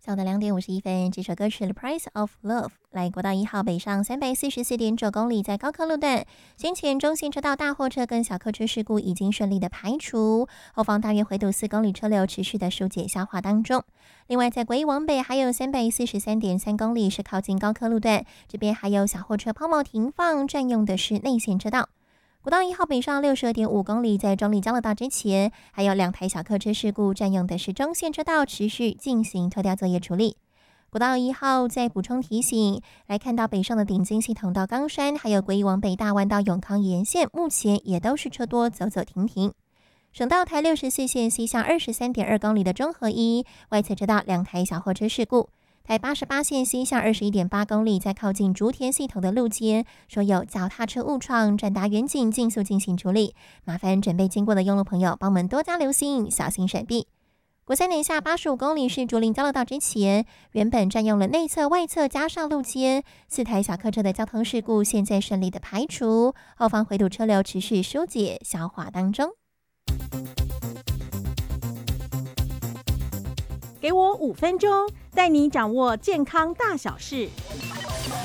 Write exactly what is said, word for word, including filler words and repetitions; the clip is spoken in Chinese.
下午的两点五十一分，这首歌曲《The Price of Love》来国道一号北上三百四十四点九公里，在高科路段，先前中线车道大货车跟小客车事故已经顺利的排除，后方大约回堵四公里车流持续的疏解消化当中。另外，在国一往北还有三百四十三点三公里是靠近高科路段，这边还有小货车抛锚停放，占用的是内线车道。国道一号北上六十二点五公里，在中立交流道之前，还有两台小客车事故，占用的是中线车道，持续进行特调作业处理。国道一号再补充提醒，来看到北上的顶金系统到冈山，还有国一往北大弯到永康沿线，目前也都是车多，走走停停。省道台六十四线西向二十三点二公里的中和一外侧车道两台小货车事故。台八十八线西向二十一点八公里，在靠近竹田系统的路肩，说有脚踏车误闯，转达远景，尽速进行处理。麻烦准备经过的用路朋友帮我们多加留心，小心闪避。国三年下八十五公里是竹林交流道之前，原本占用了内侧、外侧加上路肩，四台小客车的交通事故现在顺利的排除，后方回堵车流持续疏解消化当中。 给我五分钟，带你掌握健康大小事。